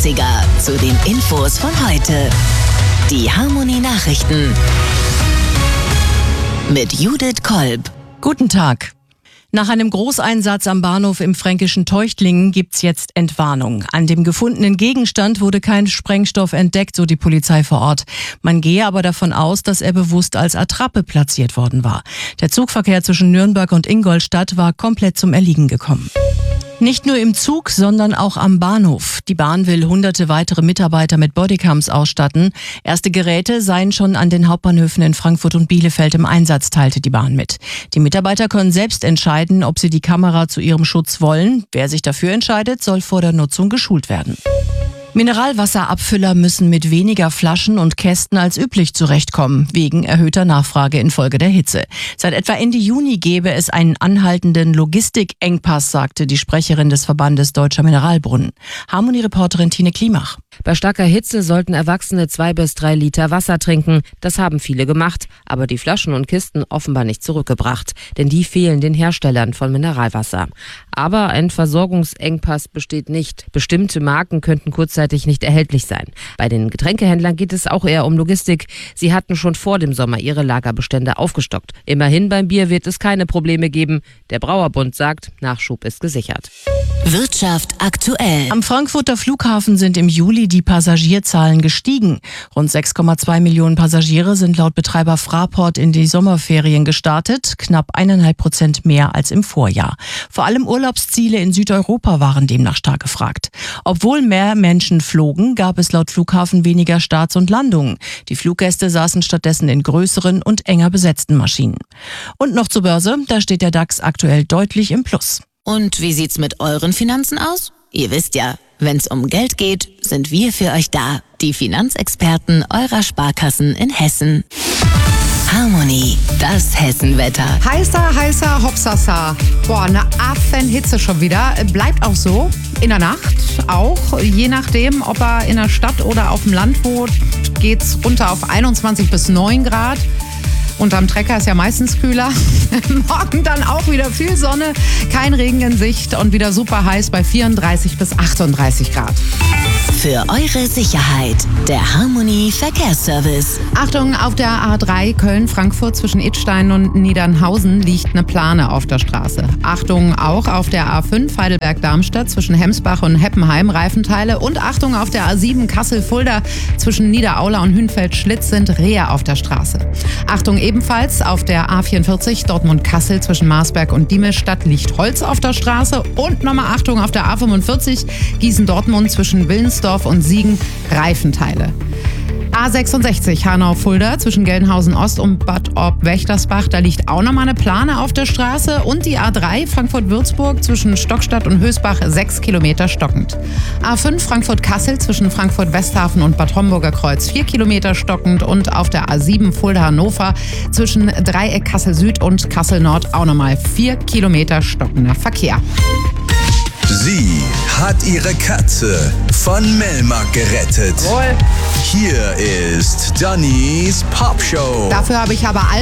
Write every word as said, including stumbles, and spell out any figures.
dreißiger zu den Infos von heute. Die Harmony Nachrichten mit Judith Kolb. Guten Tag. Nach einem Großeinsatz am Bahnhof im fränkischen Teuchtlingen gibt's jetzt Entwarnung. An dem gefundenen Gegenstand wurde kein Sprengstoff entdeckt, so die Polizei vor Ort. Man gehe aber davon aus, dass er bewusst als Attrappe platziert worden war. Der Zugverkehr zwischen Nürnberg und Ingolstadt war komplett zum Erliegen gekommen. Nicht nur im Zug, sondern auch am Bahnhof. Die Bahn will hunderte weitere Mitarbeiter mit Bodycams ausstatten. Erste Geräte seien schon an den Hauptbahnhöfen in Frankfurt und Bielefeld im Einsatz, teilte die Bahn mit. Die Mitarbeiter können selbst entscheiden, ob sie die Kamera zu ihrem Schutz wollen. Wer sich dafür entscheidet, soll vor der Nutzung geschult werden. Mineralwasserabfüller müssen mit weniger Flaschen und Kästen als üblich zurechtkommen, wegen erhöhter Nachfrage infolge der Hitze. Seit etwa Ende Juni gäbe es einen anhaltenden Logistikengpass, sagte die Sprecherin des Verbandes Deutscher Mineralbrunnen. Harmony-Reporterin Tine Klimach. Bei starker Hitze sollten Erwachsene zwei bis drei Liter Wasser trinken. Das haben viele gemacht, aber die Flaschen und Kisten offenbar nicht zurückgebracht, denn die fehlen den Herstellern von Mineralwasser. Aber ein Versorgungsengpass besteht nicht. Bestimmte Marken könnten kurzzeitig nicht erhältlich sein. Bei den Getränkehändlern geht es auch eher um Logistik. Sie hatten schon vor dem Sommer ihre Lagerbestände aufgestockt. Immerhin beim Bier wird es keine Probleme geben. Der Brauerbund sagt, Nachschub ist gesichert. Wirtschaft aktuell. Am Frankfurter Flughafen sind im Juli die Passagierzahlen gestiegen. Rund sechs Komma zwei Millionen Passagiere sind laut Betreiber Fraport in die Sommerferien gestartet, knapp eineinhalb Prozent mehr als im Vorjahr. Vor allem Urlaubsziele in Südeuropa waren demnach stark gefragt. Obwohl mehr Menschen flogen, gab es laut Flughafen weniger Starts und Landungen. Die Fluggäste saßen stattdessen in größeren und enger besetzten Maschinen. Und noch zur Börse, da steht der DAX aktuell deutlich im Plus. Und wie sieht's mit euren Finanzen aus? Ihr wisst ja, wenn's um Geld geht, sind wir für euch da. Die Finanzexperten eurer Sparkassen in Hessen. Harmony, das Hessenwetter. Heißer, heißer Hopsasa. Boah, eine Affenhitze schon wieder. Bleibt auch so. In der Nacht auch. Je nachdem, ob er in der Stadt oder auf dem Land wohnt, geht's runter auf einundzwanzig bis neun Grad. Unterm Trecker ist ja meistens kühler. Morgen dann auch wieder viel Sonne, kein Regen in Sicht und wieder super heiß bei vierunddreißig bis achtunddreißig Grad. Für eure Sicherheit, der Harmony Verkehrsservice. Achtung, auf der A drei Köln-Frankfurt zwischen Idstein und Niedernhausen liegt eine Plane auf der Straße. Achtung, auch auf der A fünf Heidelberg-Darmstadt zwischen Hemsbach und Heppenheim Reifenteile. Und Achtung, auf der A sieben Kassel-Fulda zwischen Niederaula und Hünfeld-Schlitz sind Rehe auf der Straße. Achtung, ebenfalls auf der A vierundvierzig Dortmund-Kassel zwischen Marsberg und Diemelstadt liegt Holz auf der Straße. Und nochmal Achtung, auf der A fünfundvierzig Gießen-Dortmund zwischen Willensdorf und Siegen Reifenteile. A sechsundsechzig Hanau-Fulda zwischen Gelnhausen-Ost und Bad Orb-Wächtersbach, da liegt auch nochmal eine Plane auf der Straße. Und die A drei Frankfurt-Würzburg zwischen Stockstadt und Hösbach sechs Kilometer stockend. A fünf Frankfurt-Kassel zwischen Frankfurt-Westhafen und Bad Homburger Kreuz vier Kilometer stockend. Und auf der A sieben Fulda-Hannover zwischen Dreieck Kassel-Süd und Kassel-Nord auch nochmal vier Kilometer stockender Verkehr. Sie hat ihre Katze von Melmark gerettet. Jawohl. Hier ist Dannys Popshow. Dafür habe ich aber